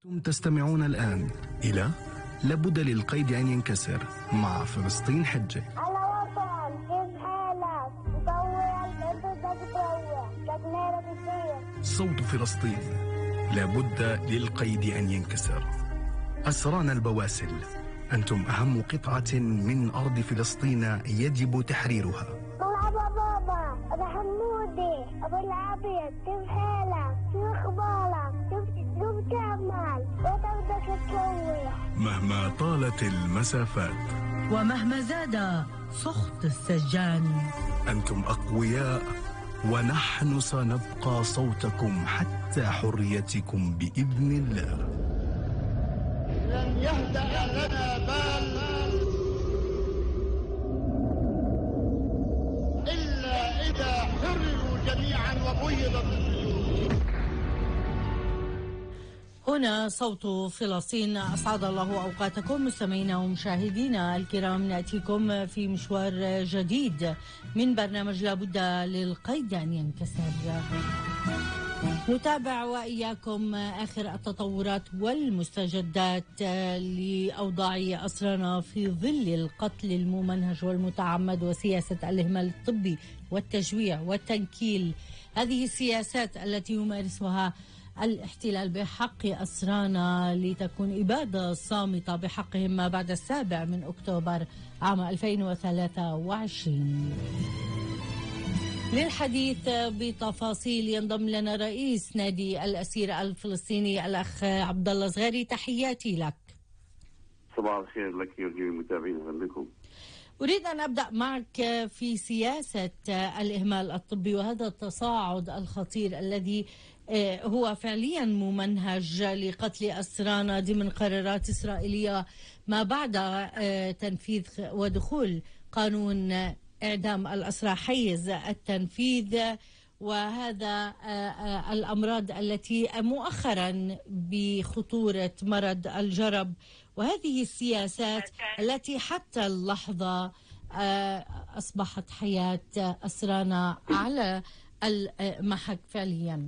أنتم تستمعون الآن إلى لابد للقيد أن ينكسر مع فلسطين حجة. على وطن كيف حالك؟ مطول انت تتطور كتنيرة السير. صوت فلسطين لابد للقيد أن ينكسر. أسرانا البواسل، أنتم أهم قطعة من أرض فلسطين يجب تحريرها. مرحبا بابا، أنا حمودي أبو العبيد، كيف حالك؟ شو أخبارك؟ شوف تعمل وتبدأ تتروح. مهما طالت المسافات ومهما زاد سخط السجان، أنتم أقوياء ونحن سنبقى صوتكم حتى حريتكم بإذن الله. لن يهدأ لنا بال إلا إذا حرروا جميعا وبيضت السجون. هنا صوت فلسطين. أسعد الله أوقاتكم مستمعينا ومشاهدينا الكرام. نأتيكم في مشوار جديد من برنامج لابد للقيد أن ينكسر. نتابع وإياكم آخر التطورات والمستجدات لأوضاع أسرانا في ظل القتل الممنهج والمتعمد وسياسة الإهمال الطبي والتجويع والتنكيل. هذه السياسات التي يمارسها الاحتلال بحق أسرانا لتكون إبادة صامتة بحقهم ما بعد 7 أكتوبر عام 2023. للحديث بتفاصيل ينضم لنا رئيس نادي الأسير الفلسطيني الأخ عبد الله صغيري. تحياتي لك. صباح الخير لك وجميع المتابعين. أهلا بكم. أريد أن أبدأ معك في سياسة الإهمال الطبي وهذا التصاعد الخطير الذي هو فعليا ممنهج لقتل أسرانا ضمن قرارات إسرائيلية ما بعد تنفيذ ودخول قانون إعدام الأسرى حيز التنفيذ، وهذا الأمراض التي مؤخرا بخطورة مرض الجرب، وهذه السياسات التي حتى اللحظة أصبحت حياة أسرانا على المحك فعليا.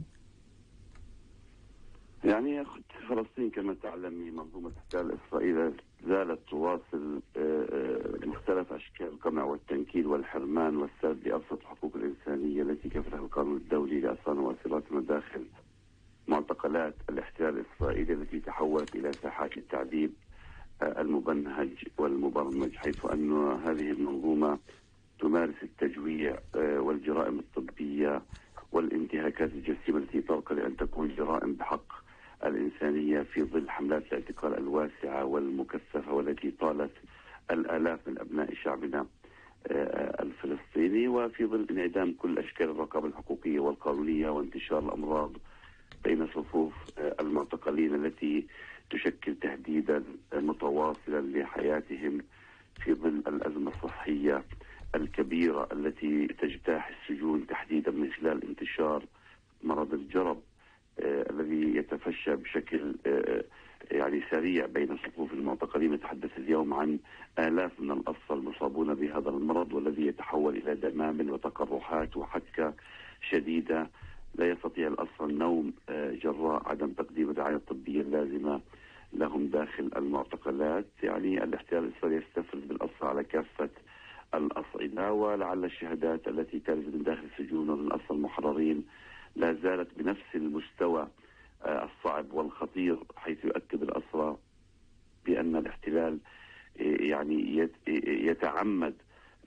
يعني أخت فلسطين كما تعلمي منظومة الاحتلال الإسرائيلي زالت تواصل مختلف أشكال القمع والتنكيل والحرمان والسلب لأبسط الحقوق الإنسانية التي كفلها القانون الدولي لأسرانا وأسيراتنا داخل معتقلات الاحتلال الإسرائيلي التي تحولت إلى ساحات التعذيب المبنهج والمبرمج، حيث أن هذه المنظومة تمارس التجويع والجرائم الطبية والانتهاكات الجسيمة التي ترقى لأن تكون جرائم بحق الإنسانية في ظل حملات الاعتقال الواسعة والمكثفة والتي طالت الآلاف من أبناء شعبنا الفلسطيني، وفي ظل انعدام كل أشكال الرقابة الحقوقية والقانونية وانتشار الأمراض بين صفوف المعتقلين التي تشكل تهديدا متواصلا لحياتهم في ظل الأزمة الصحية الكبيرة التي تجتاح السجون تحديدا من خلال انتشار مرض الجرب الذي يتفشى بشكل يعني سريع بين صفوف المعتقلين. نتحدث اليوم عن آلاف من الأسرى المصابون بهذا المرض والذي يتحول إلى دمام وتقرحات وحكة شديدة. لا يستطيع الأسرى النوم جراء عدم تقديم الرعاية الطبية اللازمة لهم داخل المعتقلات. يعني الاحتلال الإسرائيلي يستفرد بالأسرى على كافة الأصعدة، ولعل الشهادات التي ترد من داخل السجون ومن الأسرى المحررين لا زالت بنفس المستوى الصعب والخطير، حيث يؤكد الأسرى بأن الاحتلال يعني يتعمد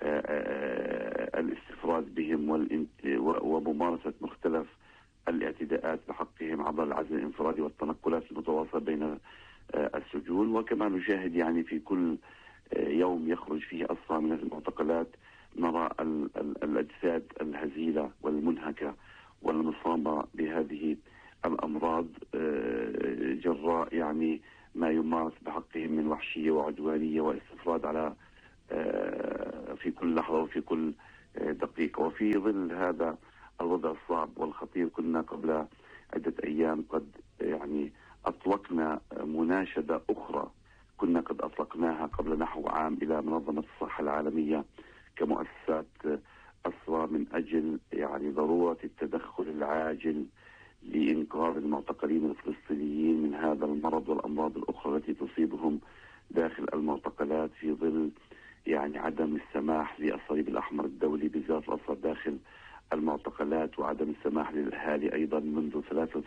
الاستفراد بهم وممارسة مختلف الاعتداءات بحقهم عبر العزل الانفرادي والتنقلات المتواصلة بين السجون. وكما نشاهد يعني في كل يوم يخرج فيه أسرى من المعتقلات نرى الأجساد الهزيلة والمنهكة والمصابة بهذه الأمراض جراء يعني ما يمارس بحقهم من وحشية وعدوانية واستفراد على في كل لحظة وفي كل دقيقة. وفي ظل هذا الوضع الصعب والخطير كنا قبل عدة أيام قد يعني أطلقنا مناشدة أخرى كنا قد أطلقناها قبل نحو عام إلى منظمة الصحة العالمية كمؤسسات أسرى من أجل يعني ضرورة التدخل العاجل لإنقاذ المعتقلين الفلسطينيين من هذا المرض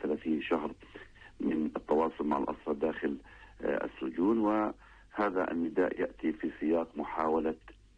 30 شهر من التواصل مع الأسرى داخل السجون. وهذا النداء يأتي في سياق محاولة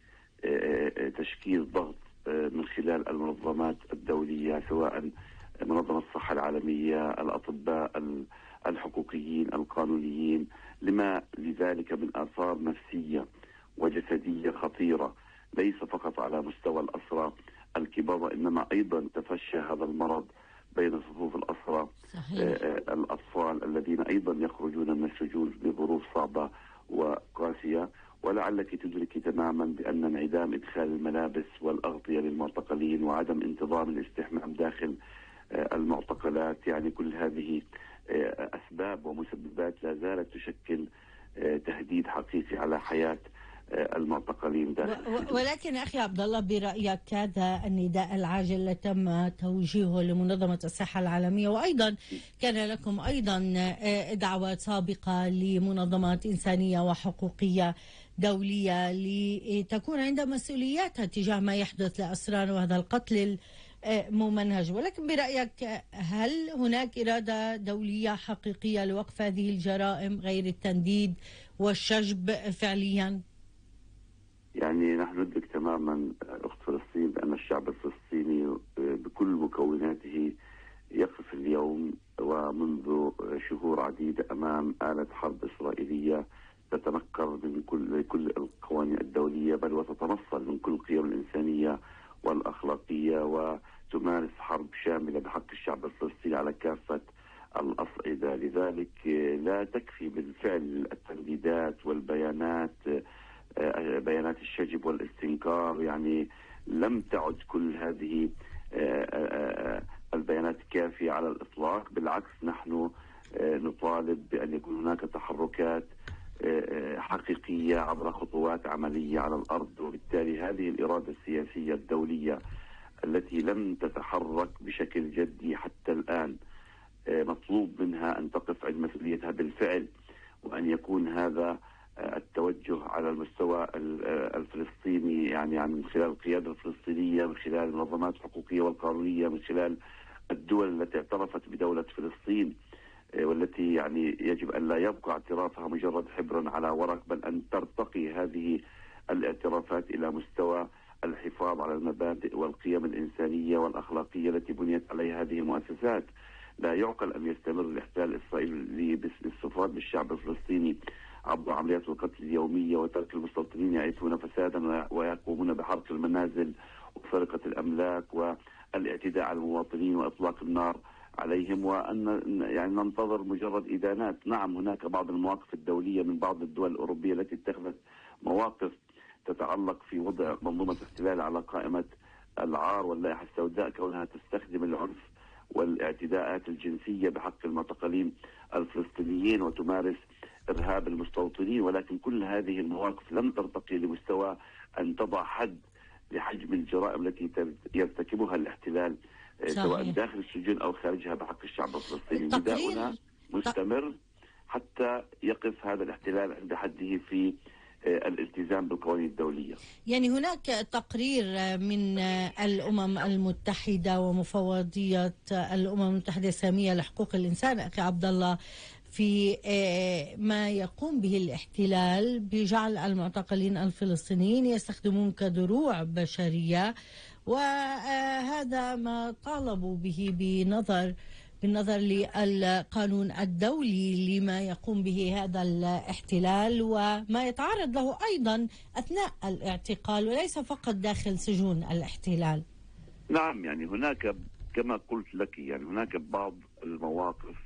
تشكيل ضغط من خلال المنظمات الدولية، سواء منظمة الصحة العالمية، الأطباء الحقوقيين القانونيين، لما لذلك من آثار نفسية وجسدية خطيرة، ليس فقط على مستوى الأسرى الكبار، وإنما أيضا تفشى هذا المرض بين صفوف الأسرى. الأطفال الذين أيضا يخرجون من السجون بظروف صعبة وقاسية. ولعلك تدرك تماما بأن انعدام إدخال الملابس والأغطية للمعتقلين وعدم انتظام الاستحمام داخل المعتقلات، يعني كل هذه أسباب ومسببات لا زالت تشكل تهديد حقيقي على حياة المعتقلين داخل. ولكن أخي عبد الله، برأيك هذا النداء العاجل اللي تم توجيهه لمنظمة الصحة العالمية، وأيضا كان لكم أيضا دعوات سابقة لمنظمات إنسانية وحقوقية دولية لتكون عندها مسؤولياتها تجاه ما يحدث لأسرانا وهذا القتل ممنهج، ولكن برأيك هل هناك إرادة دولية حقيقية لوقف هذه الجرائم غير التنديد والشجب فعليا؟ يعني نحن ندرك تماما أخت فلسطين بأن الشعب الفلسطيني بكل مكوناته يقف اليوم ومنذ شهور عديدة أمام آلة حرب إسرائيلية تتنكر من كل القوانين الدولية، بل وتتنصل من كل القيم الإنسانية والأخلاقية، وتمارس حرب شاملة بحق الشعب الفلسطيني على كافة الأصعدة. لذلك لا تكفي بالفعل التنديدات والبيانات، بيانات الشجب والاستنكار. يعني لم تعد كل هذه البيانات كافية على الإطلاق، بالعكس نحن نطالب بأن يكون هناك تحركات حقيقية عبر خطوات عملية على الأرض. وبالتالي هذه الإرادة السياسية الدولية التي لم تتحرك بشكل جدي حتى الآن مطلوب منها أن تقف عند مسؤوليتها بالفعل، وأن يكون هذا التوجه على المستوى الفلسطيني، يعني من خلال القيادة الفلسطينية، من خلال المنظمات الحقوقية والقانونية، من خلال الدول التي اعترفت بدولة فلسطين، والتي يعني يجب أن لا يبقى اعترافها مجرد حبر على ورق، بل أن ترتقي هذه الاعترافات إلى مستوى الحفاظ على المبادئ والقيم الإنسانية والأخلاقية التي بنيت عليها هذه المؤسسات. لا يعقل أن يستمر الاحتلال الإسرائيلي بالاستفراد بالشعب الفلسطيني عبر عمليات القتل اليومية وترك المستوطنين يعيشون فسادا ويقومون بحرق المنازل وسرقة الأملاك والاعتداء على المواطنين وإطلاق النار عليهم، وأن يعني ننتظر مجرد إدانات. نعم، هناك بعض المواقف الدولية من بعض الدول الأوروبية التي اتخذت مواقف تتعلق في وضع منظومة احتلال على قائمة العار واللائحة السوداء، كونها تستخدم العنف والاعتداءات الجنسية بحق المعتقلين الفلسطينيين وتمارس إرهاب المستوطنين. ولكن كل هذه المواقف لم ترتقي لمستوى أن تضع حد لحجم الجرائم التي يرتكبها الاحتلال سواء داخل السجون أو خارجها بحق الشعب الفلسطيني. نداؤنا مستمر حتى يقف هذا الاحتلال عند حده في الالتزام بالقوانين الدولية. يعني هناك تقرير من الأمم المتحدة ومفوضية الأمم المتحدة السامية لحقوق الإنسان أخي عبد الله في ما يقوم به الاحتلال بجعل المعتقلين الفلسطينيين يستخدمون كدروع بشرية، وهذا ما طالبوا به بالنظر للقانون الدولي لما يقوم به هذا الاحتلال وما يتعرض له أيضا أثناء الاعتقال وليس فقط داخل سجون الاحتلال. نعم، يعني هناك كما قلت لك يعني هناك بعض المواقف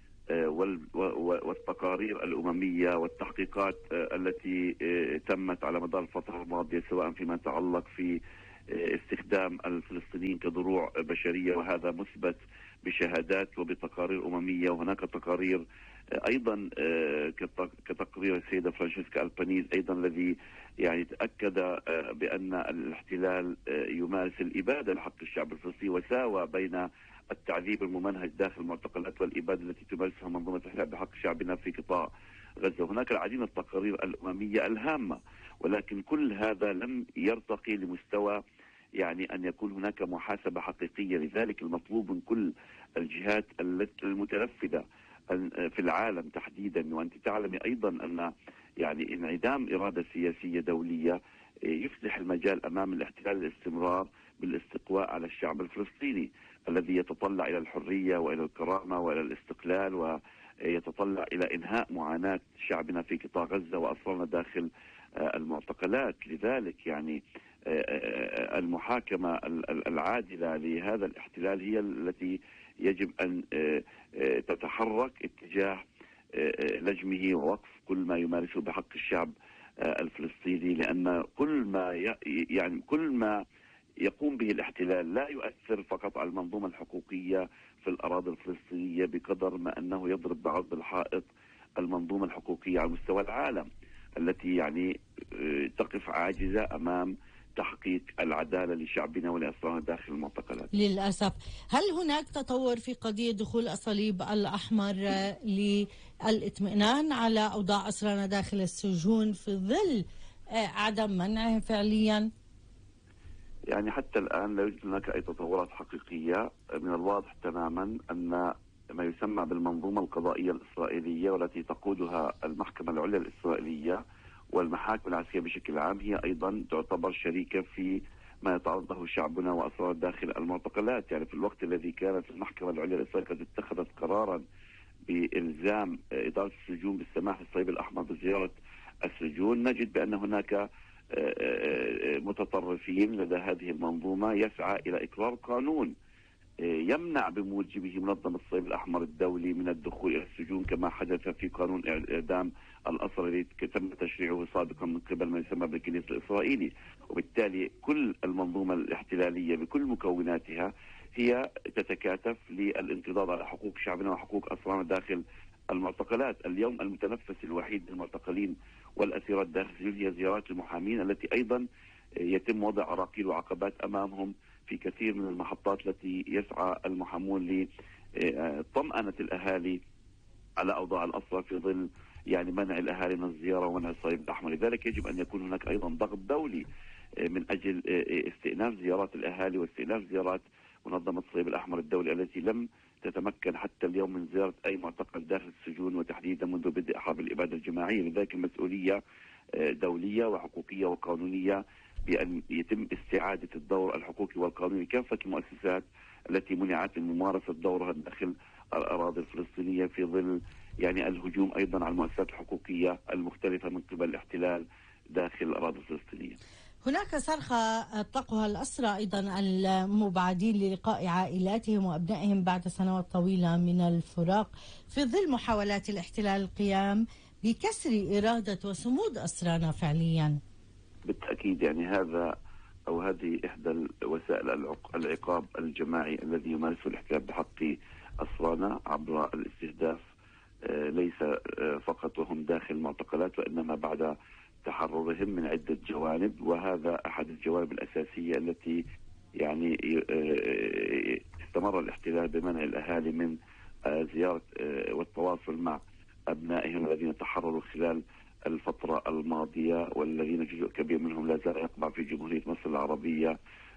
والتقارير الأممية والتحقيقات التي تمت على مدار الفترة الماضية، سواء فيما يتعلق في استخدام الفلسطينيين كدروع بشرية، وهذا مثبت بشهادات وبتقارير أممية. وهناك تقارير أيضا كتقرير السيدة فرانشيسكا ألبانيز أيضا الذي يعني تأكد بأن الاحتلال يمارس الإبادة لحق الشعب الفلسطيني، وساوى بين التعذيب الممنهج داخل المعتقلات والإبادة التي تمارسها منظومة الاحتلال بحق شعبنا في قطاع غزة. هناك العديد من التقارير الأممية الهامة، ولكن كل هذا لم يرتقي لمستوى يعني أن يكون هناك محاسبة حقيقية. لذلك المطلوب من كل الجهات المتنفذة في العالم تحديدا، وأنت تعلمي أيضا أن يعني انعدام إرادة سياسية دولية يفتح المجال أمام الاحتلال الاستمرار بالاستقواء على الشعب الفلسطيني الذي يتطلع إلى الحرية وإلى الكرامة وإلى الاستقلال، ويتطلع إلى إنهاء معاناة شعبنا في قطاع غزة وأسرنا داخل المعتقلات. لذلك يعني المحاكمة العادلة لهذا الاحتلال هي التي يجب أن تتحرك اتجاه لجمه ووقف كل ما يمارسه بحق الشعب الفلسطيني، لأن كل ما يقوم به الاحتلال لا يؤثر فقط على المنظومة الحقوقية في الأراضي الفلسطينية بقدر ما أنه يضرب بعرض الحائط المنظومة الحقوقية على مستوى العالم التي يعني تقف عاجزة أمام تحقيق العدالة لشعبنا ولأسرنا داخل المعتقلات. للأسف. هل هناك تطور في قضية دخول الصليب الأحمر للإطمئنان على أوضاع أسرنا داخل السجون في ظل عدم منعهم فعليا؟ يعني حتى الآن لا يوجد هناك أي تطورات حقيقية. من الواضح تماما أن ما يسمى بالمنظومة القضائية الإسرائيلية والتي تقودها المحكمة العليا الإسرائيلية والمحاكم العسكرية بشكل عام هي أيضا تعتبر شريكة في ما يتعرض له شعبنا وأسرنا داخل المعتقلات. يعني في الوقت الذي كانت المحكمة العليا الإسرائيلية قد اتخذت قرارا بإلزام إدارة السجون بالسماح للصليب الأحمر بزيارة السجون، نجد بأن هناك متطرفين لدى هذه المنظومة يسعى إلى إقرار قانون يمنع بموجبه منظمة الصليب الأحمر الدولي من الدخول إلى السجون كما حدث في قانون إعدام الأسرى الذي تم تشريعه سابقا من قبل ما يسمى بالكنيسة الإسرائيلي. وبالتالي كل المنظومة الاحتلالية بكل مكوناتها هي تتكاتف للانقضاض على حقوق شعبنا وحقوق أسرانا داخل المعتقلات. اليوم المتنفس الوحيد للمعتقلين والأسيرات داخل السجون هي زيارات المحامين التي أيضا يتم وضع عراقيل وعقبات أمامهم في كثير من المحطات التي يسعى المحامون لطمأنة الأهالي على أوضاع الأسرى في ظل يعني منع الأهالي من الزيارة ومنع الصليب الأحمر. لذلك يجب أن يكون هناك أيضا ضغط دولي من أجل استئناف زيارات الأهالي واستئناف زيارات منظمة الصليب الأحمر الدولي التي لم تتمكن حتى اليوم من زيارة أي معتقل داخل السجون وتحديدا منذ بدء حرب الإبادة الجماعية. لذلك المسؤولية دولية وحقوقية وقانونية بأن يتم استعادة الدور الحقوقي والقانوني كافة المؤسسات التي منعت من ممارسة دورها داخل الأراضي الفلسطينية في ظل يعني الهجوم أيضا على المؤسسات الحقوقية المختلفة من قبل الاحتلال داخل الأراضي الفلسطينية. هناك صرخة أطلقها الأسرى أيضا المبعدين للقاء عائلاتهم وأبنائهم بعد سنوات طويلة من الفراق في ظل محاولات الاحتلال القيام بكسر إرادة وصمود أسرانا فعليا. بالتأكيد يعني هذا أو هذه إحدى وسائل العقاب الجماعي الذي يمارسه الاحتلال بحق أسرانا عبر الاستهداف ليس فقط وهم داخل المعتقلات وإنما بعد تحررهم من عدة جوانب، وهذا أحد الجوانب الأساسية التي يعني استمر الاحتلال بمنع الأهالي من زيارة والتواصل مع أبنائهم الذين تحرروا خلال الفترة الماضية والذين جزء كبير منهم لا زال يقبع في جمهورية مصر العربية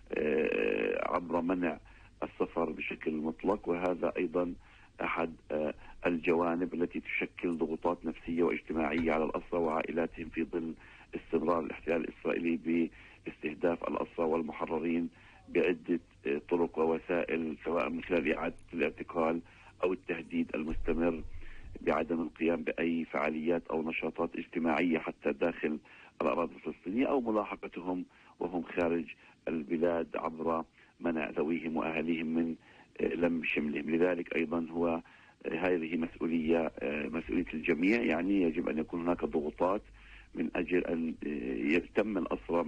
عبر منع السفر بشكل مطلق. وهذا أيضا أحد الجوانب التي تشكل ضغوطات نفسية واجتماعية على الأسرى وعائلاتهم في ظل استمرار الاحتلال الإسرائيلي باستهداف الأسرى والمحررين بعدة طرق ووسائل سواء من خلال إعادة الاعتقال أو التهديد المستمر بعدم القيام بأي فعاليات أو نشاطات اجتماعية حتى داخل الأراضي الفلسطينية أو ملاحقتهم وهم خارج البلاد عبر منع ذويهم وأهاليهم من لم شملهم. لذلك أيضا هو هذه مسؤولية الجميع. يعني يجب أن يكون هناك ضغوطات من أجل أن يتم الأسرى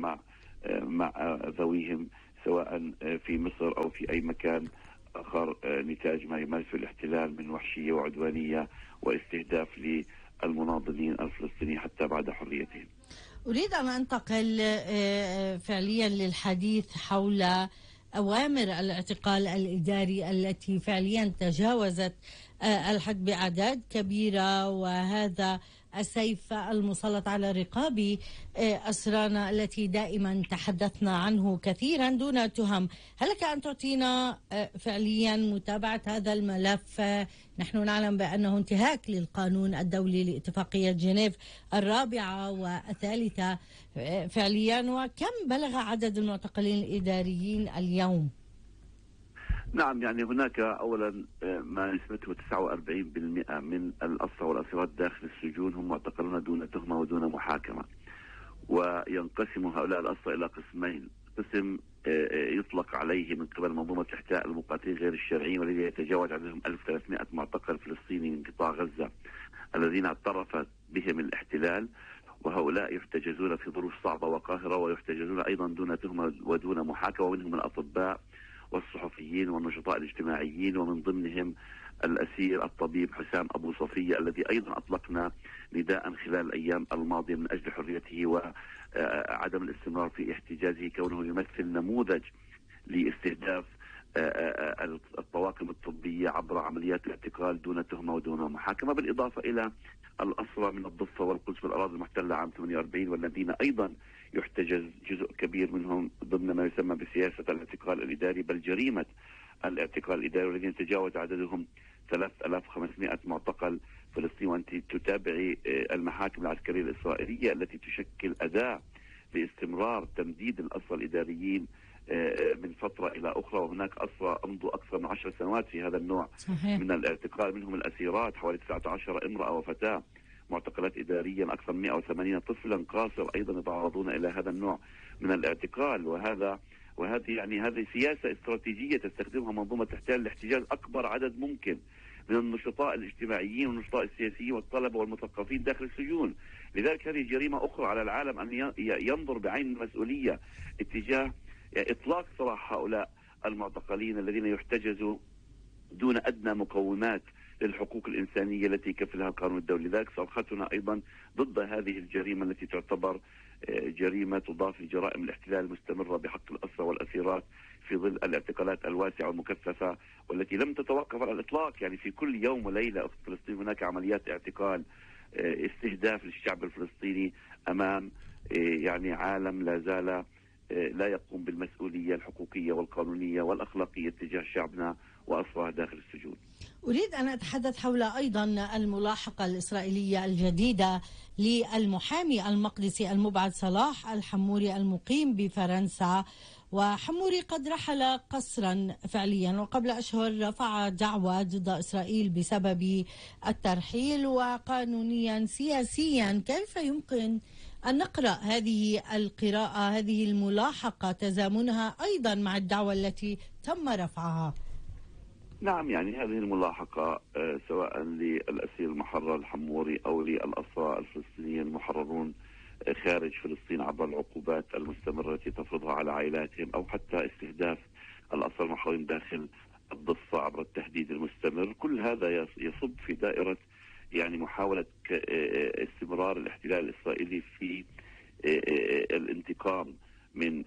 مع ذويهم سواء في مصر أو في أي مكان آخر نتاج ما يمارسه الاحتلال من وحشية وعدوانية واستهداف للمناضلين الفلسطينيين حتى بعد حريتهم. أريد أن أنتقل فعليا للحديث حول أوامر الاعتقال الإداري التي فعليا تجاوزت الحد بأعداد كبيرة، وهذا السيف المسلط على رقاب أسرانا التي دائما تحدثنا عنه كثيرا دون تهم. هل لك أن تعطينا فعليا متابعة هذا الملف؟ نحن نعلم بأنه انتهاك للقانون الدولي لاتفاقية جنيف الرابعة والثالثة فعليا، وكم بلغ عدد المعتقلين الإداريين اليوم؟ نعم، يعني هناك أولا ما نسبته 49% من الأسرى والأسيرات داخل السجون هم معتقلون دون تهمة ودون محاكمة، وينقسم هؤلاء الأسرى إلى قسمين: قسم يطلق عليه من قبل منظومة إحياء المقاتلين غير الشرعيين والذي يتجاوز عددهم 1300 معتقل فلسطيني من قطاع غزة الذين اعترف بهم الاحتلال، وهؤلاء يحتجزون في ظروف صعبة وقاهرة، ويحتجزون أيضا دون تهمة ودون محاكمة، ومنهم الأطباء والصحفيين والنشطاء الاجتماعيين، ومن ضمنهم الأسير الطبيب حسام أبو صفية الذي أيضا أطلقنا نداء خلال الأيام الماضية من أجل حريته وعدم الاستمرار في احتجازه، كونه يمثل نموذج لاستهداف الطواقم الطبية عبر عمليات الاعتقال دون تهمة ودون محاكمة، بالإضافة إلى الأسرى من الضفة والقدس والأراضي المحتلة عام 48 والذين أيضا يحتجز جزء كبير منهم ضمن ما يسمى بسياسة الاعتقال الإداري، بل جريمة الاعتقال الإداري، والذين تجاوز عددهم 3500 معتقل فلسطيني. وأنت تتابعي المحاكم العسكرية الإسرائيلية التي تشكل أداة لاستمرار تمديد الأسرى الإداريين من فترة إلى أخرى، وهناك أسرى أمضوا أكثر من 10 سنوات في هذا النوع صحيح من الاعتقال، منهم الأسيرات حوالي 19 امرأة وفتاة معتقلات إداريا، أكثر من 180 طفلا قاصر أيضا يتعرضون إلى هذا النوع من الاعتقال. وهذه يعني هذه سياسة استراتيجية تستخدمها منظومة احتلال لاحتجاز أكبر عدد ممكن من النشطاء الاجتماعيين والنشطاء السياسيين والطلبة والمثقفين داخل السجون. لذلك هذه جريمة أخرى على العالم أن ينظر بعين المسؤولية اتجاه إطلاق سراح هؤلاء المعتقلين الذين يحتجزوا دون أدنى مقومات للحقوق الإنسانية التي يكفلها القانون الدولي. لذلك صرختنا أيضا ضد هذه الجريمة التي تعتبر جريمة تضاف لجرائم الاحتلال المستمرة بحق الأسرى والأسيرات في ظل الاعتقالات الواسعة والمكثفة والتي لم تتوقف على الإطلاق. يعني في كل يوم وليلة أخت فلسطين هناك عمليات اعتقال، استهداف للشعب الفلسطيني أمام يعني عالم لا زال لا يقوم بالمسؤولية الحقوقية والقانونية والأخلاقية تجاه شعبنا وأسراه داخل السجون. أريد أن أتحدث حول أيضا الملاحقة الإسرائيلية الجديدة للمحامي المقدسي المبعد صلاح الحموري المقيم بفرنسا. وحموري قد رحل قسرا فعليا، وقبل أشهر رفع دعوى ضد إسرائيل بسبب الترحيل. وقانونيا سياسيا كيف يمكن أن نقرأ هذه القراءة، هذه الملاحقة، تزامنها أيضا مع الدعوة التي تم رفعها؟ نعم، يعني هذه الملاحقة سواء للأسير المحرر الحموري أو للأسرى الفلسطينيين المحررون خارج فلسطين عبر العقوبات المستمرة التي تفرضها على عائلاتهم، أو حتى استهداف الأسرى المحررين داخل الضفة عبر التهديد المستمر، كل هذا يصب في دائرة يعني محاولة استمرار الاحتلال الإسرائيلي في الانتقام من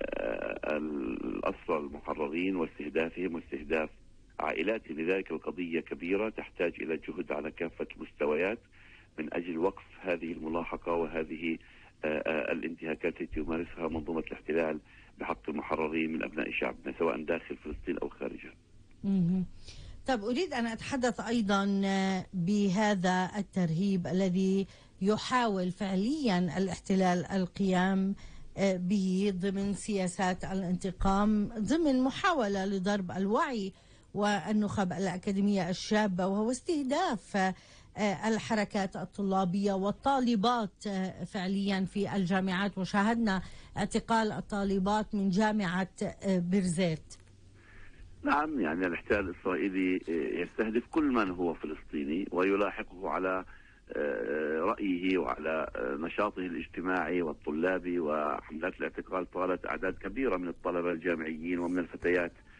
الأسرى المحررين واستهدافهم واستهداف عائلاتهم. لذلك القضية كبيرة تحتاج إلى جهد على كافة المستويات من أجل وقف هذه الملاحقة وهذه الانتهاكات التي تمارسها منظومة الاحتلال بحق المحررين من أبناء شعبنا سواء داخل فلسطين أو خارجها. طب أريد أن أتحدث أيضا بهذا الترهيب الذي يحاول فعليا الاحتلال القيام به ضمن سياسات الانتقام، ضمن محاولة لضرب الوعي والنخب الأكاديمية الشابة، وهو استهداف الحركات الطلابية والطالبات فعليا في الجامعات. وشاهدنا اعتقال الطالبات من جامعة بيرزيت. نعم، يعني الاحتلال الإسرائيلي يستهدف كل من هو فلسطيني ويلاحقه على رأيه وعلى نشاطه الاجتماعي والطلابي، وحملات الاعتقال طالت أعداد كبيرة من الطلبة الجامعيين ومن الفتيات